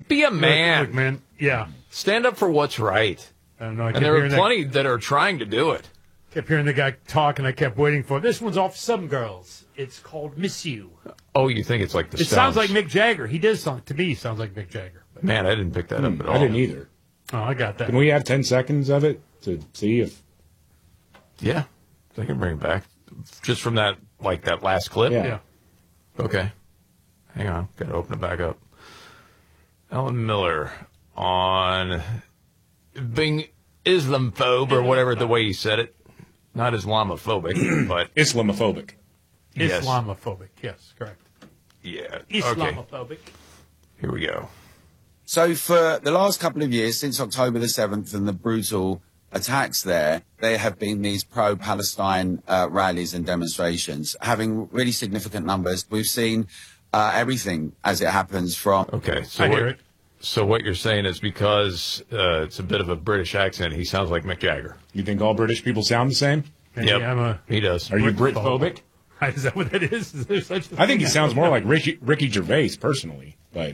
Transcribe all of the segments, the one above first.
Be a man. Look, man. Yeah. Stand up for what's right. I don't know. And there are plenty that are trying to do it. Kept hearing the guy talk, and I kept waiting for it. This one's off Some Girls. It's called Miss You. Oh, you think it's like the Stones? It sounds like Mick Jagger. He does sound, to me, sounds like Mick Jagger. Man, I didn't pick that up at all. I didn't either. Oh, I got that. Can we have 10 seconds of it to see if... Yeah. I can bring it back. Just from that last clip? Yeah. Okay. Hang on. Got to open it back up. Ellen Miller on being Islamophobe or whatever the way he said it. Not Islamophobic, but... Islamophobic. Yes. Islamophobic. Yes, correct. Yeah. Islamophobic. Okay. Here we go. So for the last couple of years, since October the 7th and the brutal attacks there, there have been these pro-Palestine rallies and demonstrations, having really significant numbers. We've seen everything as it happens from... Okay, I hear it. So what you're saying is because it's a bit of a British accent, he sounds like Mick Jagger. You think all British people sound the same? Yep, he does. Are you Britphobic? Is that what that is? Is there such a I think thing? he sounds more like Ricky Gervais, personally. But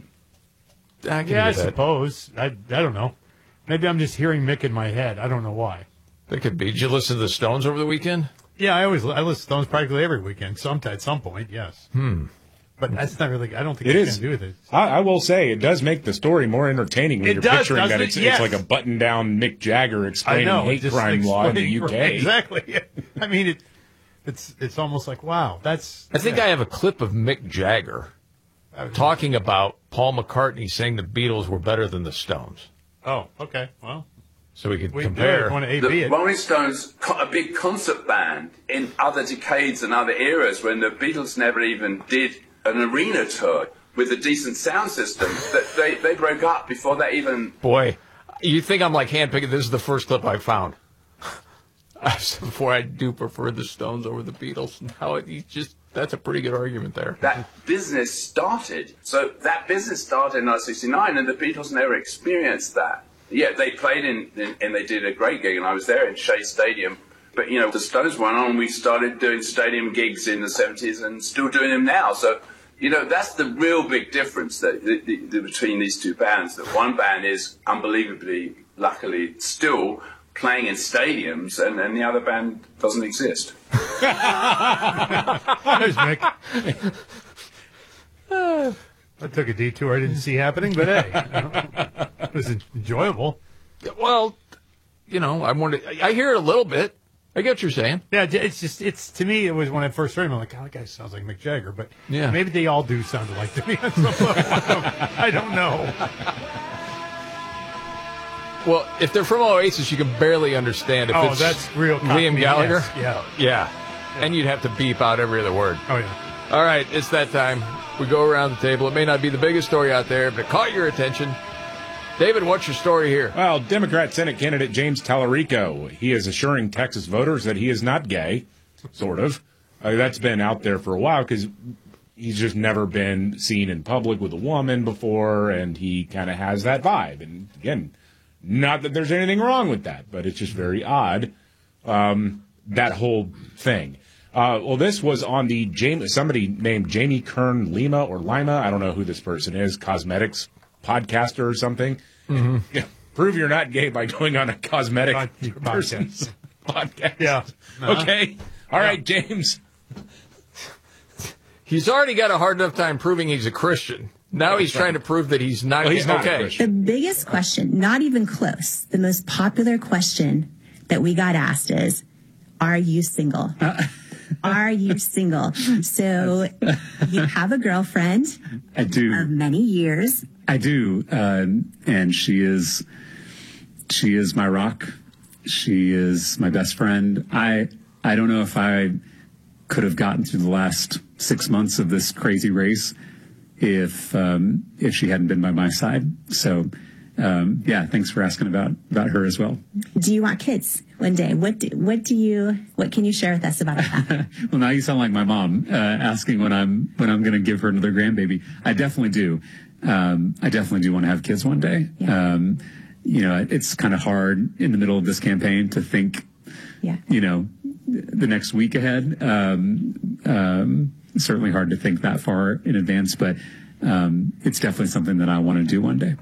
I suppose. I don't know. Maybe I'm just hearing Mick in my head. I don't know why. That could be. Did you listen to the Stones over the weekend? Yeah, I listen to Stones practically every weekend. At some point, yes. But that's not really. I don't think it it's is. going to do with it. I will say it does make the story more entertaining when It you're does, picturing that doesn't it? it's like a button-down Mick Jagger explaining hate crime law in the UK. Exactly. I mean, it's almost like, wow, that's... I think I have a clip of Mick Jagger talking about Paul McCartney saying the Beatles were better than the Stones. Oh, okay. Well, so we could we compare. The Rolling Stones, a big concert band in other decades and other eras when the Beatles never even did an arena tour with a decent sound system, that they broke up before they even... Boy, you think I'm like handpicking? This is the first clip I found. Before, I do prefer the Stones over the Beatles. Now that's a pretty good argument there. That business started. So that business started in 1969, and the Beatles never experienced that. Yeah, they played and they did a great gig, and I was there in Shea Stadium. But, the Stones went on, and we started doing stadium gigs in the 70s and still doing them now. So, that's the real big difference between these two bands. That one band is unbelievably, luckily, still playing in stadiums, and the other band doesn't exist. There's Mick. I took a detour I didn't see happening, but hey, it was enjoyable. Well, I hear it a little bit. I get what you're saying. Yeah, to me, it was when I first heard him, I'm like, oh, that guy sounds like Mick Jagger, but yeah, maybe they all do sound alike to me on some level. I don't know. Well, if they're from Oasis, you can barely understand if it's that's real Liam Gallagher. Yes. Yeah. And you'd have to beep out every other word. Oh, yeah. All right, it's that time. We go around the table. It may not be the biggest story out there, but it caught your attention. David, what's your story here? Well, Democrat Senate candidate James Tallarico, he is assuring Texas voters that he is not gay, sort of. That's been out there for a while because he's just never been seen in public with a woman before, and he kind of has that vibe. And again, not that there's anything wrong with that, but it's just very odd, that whole thing. Well, this was on the somebody named Jamie Kern Lima or Lima. I don't know who this person is, cosmetics podcaster or something. Mm-hmm. Yeah, prove you're not gay by going on a cosmetic person's podcast. Yeah. Okay. All right, James. He's already got a hard enough time proving he's a Christian. Now he's trying to prove that he's not. Well, he's not okay. a Christian. The biggest question, not even close, the most popular question that we got asked is, are you single? Are you single? So you have a girlfriend. I do. Of many years. I do. And she is my rock. She is my best friend. I don't know if I could have gotten through the last 6 months of this crazy race if she hadn't been by my side. So, yeah, thanks for asking about her as well. Do you want kids one day? What can you share with us about that? Well, now you sound like my mom, asking when I'm going to give her another grandbaby. I definitely do. I definitely do want to have kids one day. Yeah. It's kind of hard in the middle of this campaign to think, the next week ahead. Certainly hard to think that far in advance, but it's definitely something that I want to do one day.